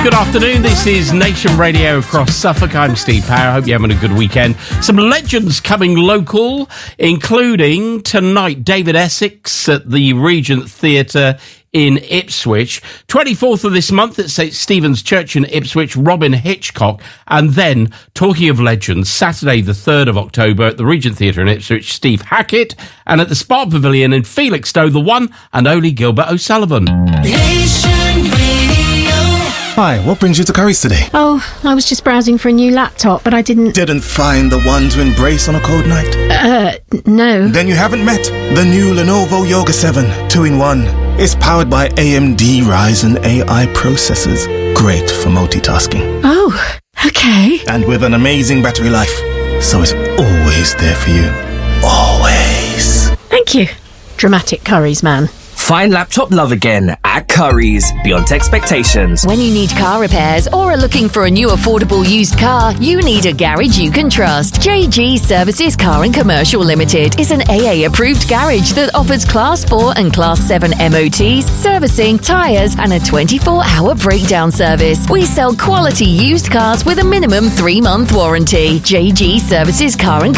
Good afternoon, this is Nation Radio across Suffolk. I'm Steve Power. I hope you're having a good weekend. Some legends coming local, including tonight David Essex at the Regent Theatre in Ipswich. 24th of this month at St Stephen's Church in Ipswich, Robin Hitchcock. And then, talking of legends, Saturday the 3rd of October at the Regent Theatre in Ipswich, Steve Hackett. And at the Spa Pavilion in Felixstowe, the one and only Gilbert O'Sullivan. Hi, what brings you to Curry's today? Oh, I was just browsing for a new laptop, but I didn't find the one to embrace on a cold night? No. Then you haven't met the new Lenovo Yoga 7 2-in-1. It's powered by AMD Ryzen AI processors. Great for multitasking. Oh, okay. And with an amazing battery life. So it's always there for you. Always. Thank you. Dramatic Curry's man. Find laptop love again at Curry's, beyond expectations. When you need car repairs or are looking for a new affordable used car, you need a garage you can trust. JG Services Car and Commercial Limited is an AA approved garage that offers Class 4 and Class 7 MOTs, servicing, tyres and a 24-hour breakdown service. We sell quality used cars with a minimum 3-month warranty. JG Services Car and